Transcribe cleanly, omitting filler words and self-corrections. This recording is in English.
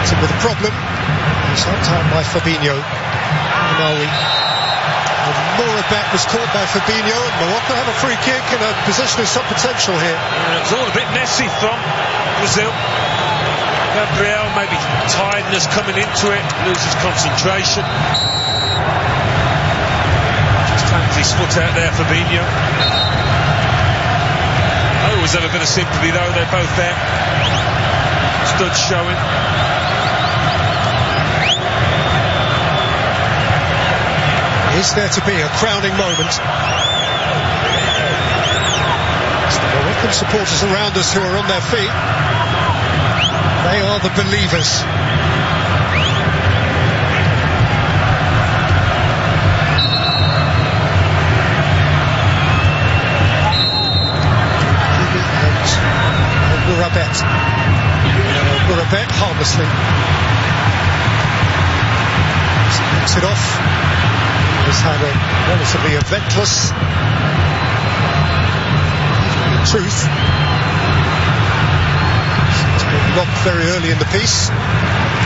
Hampton with a problem. He's helped out by Fabinho. Malawi. Mourabet was caught by Fabinho, and Morocco have a free kick and a position with some potential here. It was all a bit messy from Brazil. Gabriel, maybe tiredness coming into it, loses concentration. Just hands his foot out there, Fabinho. No one's ever going to sympathy though, they're both there. Studs showing. Is there to be a crowning moment? It's the Moroccan supporters around us who are on their feet. They are the believers. And Mourabet harmlessly picks it off. He's had a relatively eventless, in truth, it's been robbed very early in the piece.